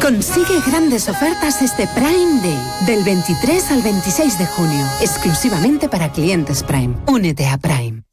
Consigue grandes ofertas este Prime Day, del 23 al 26 de junio, exclusivamente para clientes Prime. Únete a Prime.